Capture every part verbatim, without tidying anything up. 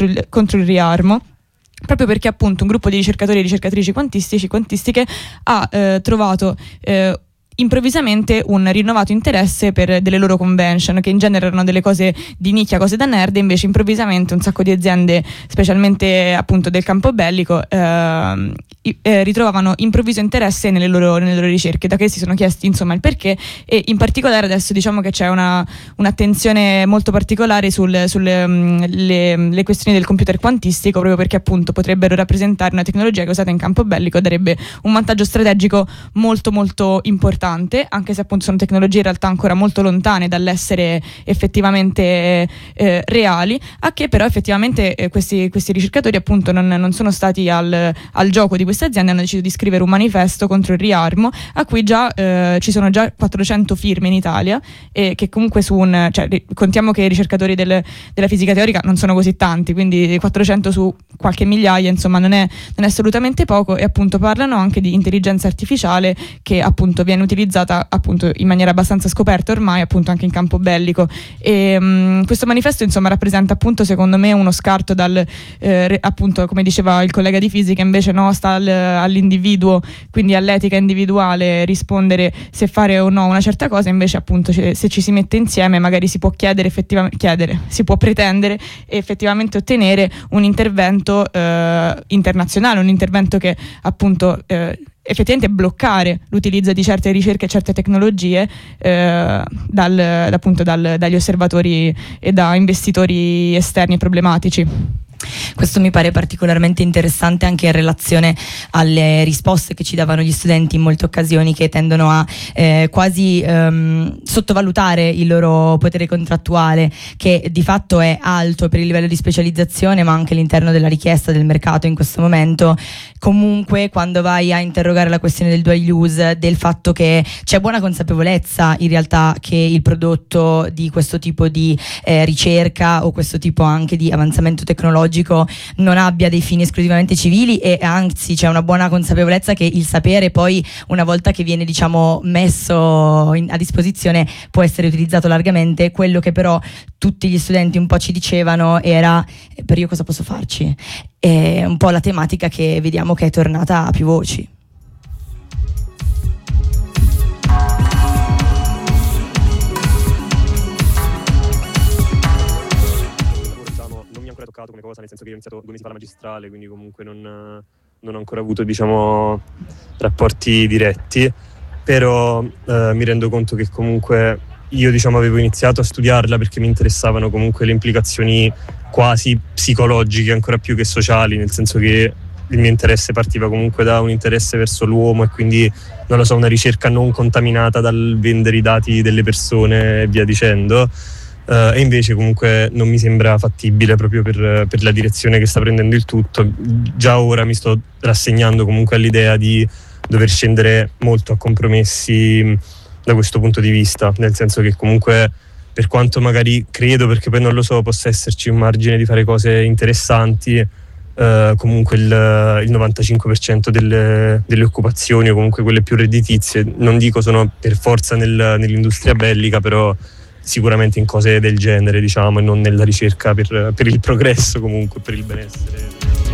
il, contro il riarmo, proprio perché appunto un gruppo di ricercatori e ricercatrici quantistici quantistiche ha eh, trovato eh, improvvisamente un rinnovato interesse per delle loro convention, che in genere erano delle cose di nicchia, cose da nerd, invece improvvisamente un sacco di aziende, specialmente appunto del campo bellico, eh, eh, ritrovavano improvviso interesse nelle loro, nelle loro ricerche, da che si sono chiesti insomma il perché, e in particolare adesso diciamo che c'è una, un'attenzione molto particolare sul, sulle um, le, le questioni del computer quantistico, proprio perché appunto potrebbero rappresentare una tecnologia che usata in campo bellico darebbe un vantaggio strategico molto molto importante, anche se appunto sono tecnologie in realtà ancora molto lontane dall'essere effettivamente eh, reali, a che però effettivamente eh, questi, questi ricercatori appunto non, non sono stati al, al gioco di queste aziende, hanno deciso di scrivere un manifesto contro il riarmo, a cui già eh, ci sono già quattrocento firme in Italia, e che comunque su un, cioè contiamo che i ricercatori del, della fisica teorica non sono così tanti, quindi quattrocento su qualche migliaia insomma non è, non è assolutamente poco, e appunto parlano anche di intelligenza artificiale che appunto viene utilizzata appunto in maniera abbastanza scoperta ormai appunto anche in campo bellico, e um, questo manifesto insomma rappresenta appunto secondo me uno scarto dal eh, appunto come diceva il collega di fisica, invece no, sta al, all'individuo, quindi all'etica individuale rispondere se fare o no una certa cosa, invece appunto se ci si mette insieme magari si può chiedere effettivamente chiedere, si può pretendere e effettivamente ottenere un intervento eh, internazionale, un intervento che appunto eh, effettivamente bloccare l'utilizzo di certe ricerche e certe tecnologie eh, dal, appunto dal, dagli osservatori e da investitori esterni problematici. Questo mi pare particolarmente interessante anche in relazione alle risposte che ci davano gli studenti in molte occasioni, che tendono a eh, quasi ehm, sottovalutare il loro potere contrattuale, che di fatto è alto per il livello di specializzazione ma anche all'interno della richiesta del mercato in questo momento. Comunque quando vai a interrogare la questione del dual use, del fatto che c'è buona consapevolezza in realtà che il prodotto di questo tipo di eh, ricerca o questo tipo anche di avanzamento tecnologico non abbia dei fini esclusivamente civili, e anzi c'è una buona consapevolezza che il sapere poi, una volta che viene diciamo messo in, a disposizione, può essere utilizzato largamente. Quello che però tutti gli studenti un po' ci dicevano era: per io cosa posso farci? È un po' la tematica che vediamo che è tornata a più voci. Come cosa, nel senso che io ho iniziato due mesi fa la magistrale, quindi comunque non, non ho ancora avuto diciamo rapporti diretti, però eh, mi rendo conto che comunque io diciamo avevo iniziato a studiarla perché mi interessavano comunque le implicazioni quasi psicologiche ancora più che sociali, nel senso che il mio interesse partiva comunque da un interesse verso l'uomo, e quindi non lo so, una ricerca non contaminata dal vendere i dati delle persone e via dicendo. Uh, e invece comunque non mi sembra fattibile proprio per, per la direzione che sta prendendo il tutto. Già ora mi sto rassegnando comunque all'idea di dover scendere molto a compromessi da questo punto di vista, nel senso che comunque, per quanto magari credo, perché poi non lo so, possa esserci un margine di fare cose interessanti, uh, comunque il, il novantacinque per cento delle, delle occupazioni, o comunque quelle più redditizie, non dico sono per forza nel, nell'industria bellica, però sicuramente in cose del genere, diciamo, e non nella ricerca per, per il progresso, comunque per il benessere.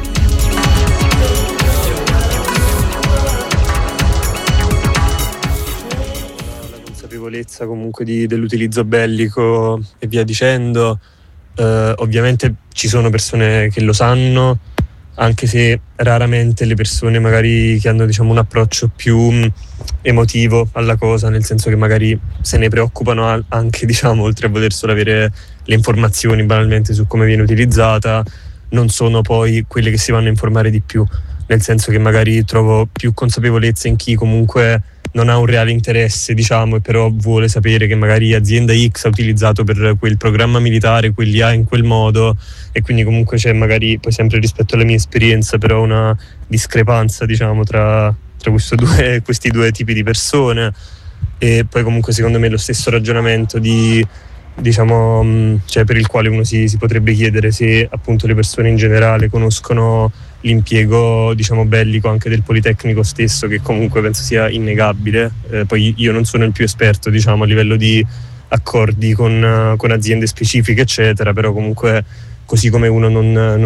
La consapevolezza comunque di, dell'utilizzo bellico e via dicendo, eh, ovviamente ci sono persone che lo sanno, anche se raramente le persone magari che hanno diciamo un approccio più emotivo alla cosa, nel senso che magari se ne preoccupano anche diciamo oltre a voler solo avere le informazioni banalmente su come viene utilizzata, non sono poi quelle che si vanno a informare di più, nel senso che magari trovo più consapevolezza in chi comunque non ha un reale interesse, diciamo, e però vuole sapere che magari azienda X ha utilizzato per quel programma militare quelli A in quel modo, e quindi comunque c'è magari, poi sempre rispetto alla mia esperienza, però una discrepanza, diciamo, tra, tra questo due, questi due tipi di persone. E poi comunque secondo me lo stesso ragionamento di, diciamo, cioè per il quale uno si, si potrebbe chiedere se appunto le persone in generale conoscono l'impiego, diciamo, bellico anche del Politecnico stesso, che comunque penso sia innegabile. Eh, poi io non sono il più esperto, diciamo, a livello di accordi con, con aziende specifiche eccetera, però comunque così come uno non, non